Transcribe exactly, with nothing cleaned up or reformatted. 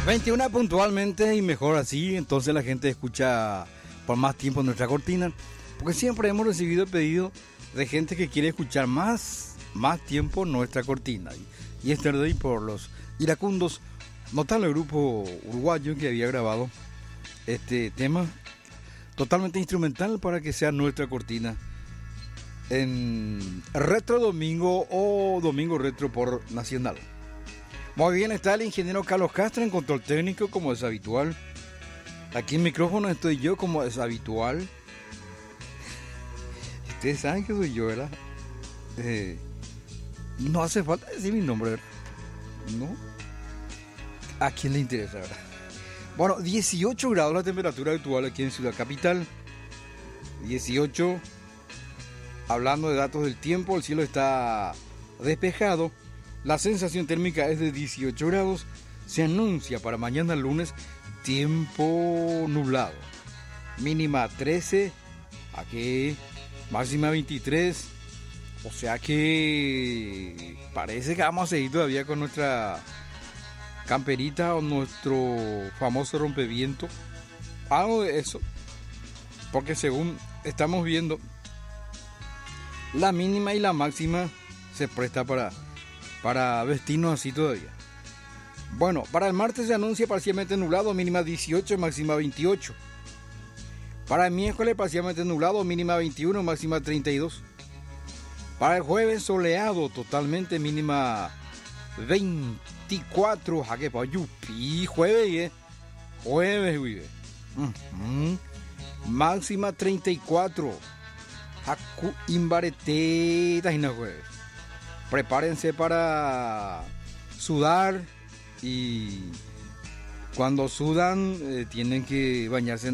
veintiuna puntualmente y mejor así, entonces la gente escucha por más tiempo nuestra cortina, porque siempre hemos recibido el pedido de gente que quiere escuchar más, más tiempo nuestra cortina. Y yesterday por los iracundos, notable grupo uruguayo que había grabado este tema totalmente instrumental para que sea nuestra cortina en Retro Domingo o Domingo Retro por Nacional. Muy bien, está el ingeniero Carlos Castro en control técnico, como es habitual. Aquí en micrófono estoy yo, como es habitual. Ustedes saben que soy yo, ¿verdad? Eh, no hace falta decir mi nombre, ¿verdad? ¿No? ¿A quién le interesa, verdad? Bueno, dieciocho grados la temperatura actual aquí en Ciudad Capital. dieciocho. Hablando de datos del tiempo, el cielo está despejado. La sensación térmica es de dieciocho grados. Se anuncia para mañana lunes tiempo nublado. Mínima trece. Aquí máxima veintitrés. O sea que parece que vamos a seguir todavía con nuestra camperita o nuestro famoso rompeviento. Algo de eso. Porque según estamos viendo, la mínima y la máxima se presta para, para vestirnos así todavía. Bueno, para el martes se anuncia parcialmente nublado, mínima dieciocho, máxima veintiocho. Para el miércoles parcialmente nublado, mínima veintiuno, máxima treinta y dos. Para el jueves soleado totalmente, mínima veinticuatro. Jaque pa yupi, jueves, ¿eh? Jueves, güey. Uh-huh. Máxima treinta y cuatro. Haku imbaretetas y no jueves. Prepárense para sudar y cuando sudan eh, tienen que bañarse en